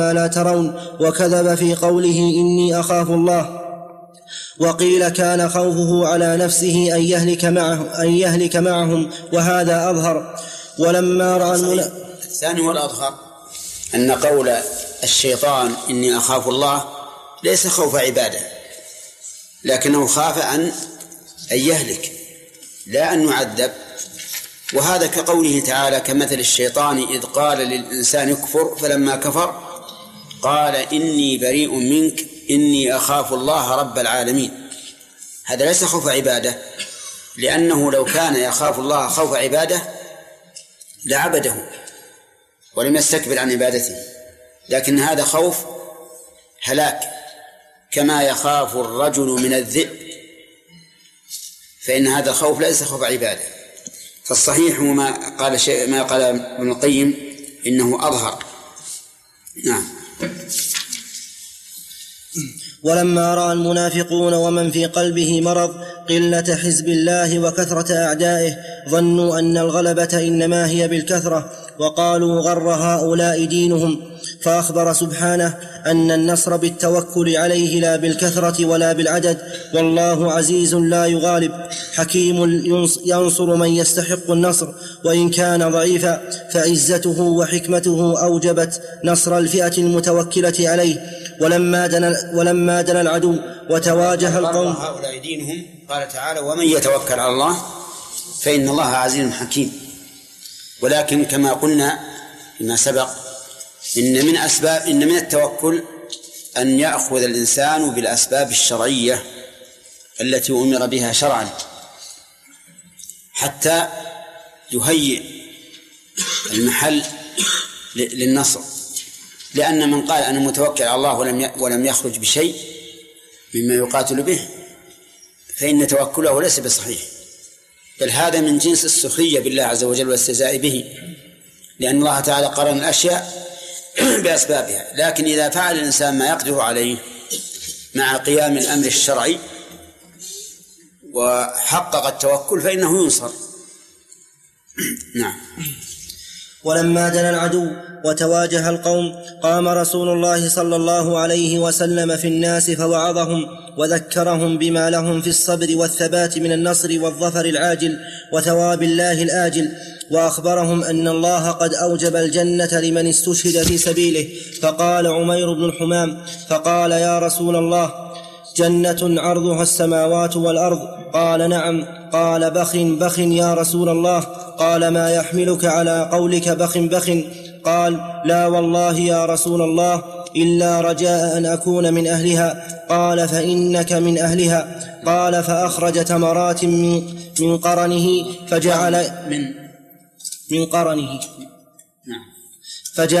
لا ترون، وكذب في قوله إني أخاف الله. وقيل كان خوفه على نفسه أن يهلك معهم، وهذا أظهر. ولما رأى الثاني والأظهر أن قول الشيطان إني أخاف الله ليس خوف عبادة، لكنه خاف أن يهلك لا أن يعذب. وهذا كقوله تعالى كمثل الشيطان إذ قال للإنسان اكفر فلما كفر قال إني بريء منك إني أخاف الله رب العالمين. هذا ليس خوف عبادة، لأنه لو كان يخاف الله خوف عبادة لعبده ولم يستكبر عن عبادته، لكن هذا خوف هلاك، كما يخاف الرجل من الذئب، فإن هذا الخوف ليس خوف عبادة. فالصحيح ما قال ابن القيم إنه أظهر. نعم. ولما رأى المنافقون ومن في قلبه مرض قلة حزب الله وكثرة أعدائه ظنوا أن الغلبة إنما هي بالكثرة، وقالوا غر هؤلاء دينهم. فأخبر سبحانه أن النصر بالتوكل عليه لا بالكثرة ولا بالعدد، والله عزيز لا يغالب حكيم ينصر من يستحق النصر وإن كان ضعيفا، فعزته وحكمته أوجبت نصر الفئة المتوكلة عليه. ولما دنا العدو وتواجه القوم هؤلاء دينهم، قال تعالى ومن يتوكل على الله فإن الله عزيز حكيم. ولكن كما قلنا فيما سبق إن من التوكل أن يأخذ الإنسان بالأسباب الشرعية التي أمر بها شرعا حتى يهيئ المحل للنصر. لأن من قال أنا متوكل على الله ولم يخرج بشيء مما يقاتل به فإن توكله ليس بصحيح، بل هذا من جنس السخرية بالله عز وجل والاستهزاء به، لأن الله تعالى قرن الأشياء بأسبابها. لكن إذا فعل الإنسان ما يقدر عليه مع قيام الأمر الشرعي وحقق التوكل فإنه ينصر. نعم. ولما دنا العدو وتواجه القوم قام رسول الله صلى الله عليه وسلم في الناس فوعظهم وذكرهم بما لهم في الصبر والثبات من النصر والظفر العاجل وثواب الله الآجل، وأخبرهم أن الله قد أوجب الجنة لمن استشهد في سبيله. فقال عمير بن الحمام فقال يا رسول الله جنة عرضها السماوات والأرض؟ قال نعم. قال بخ يا رسول الله؟ قال ما يحملك على قولك بخ؟ قال لا والله يا رسول الله إلا رجاء أن أكون من أهلها. قال فإنك من أهلها. قال فأخرج تمرات من قرنه فجعل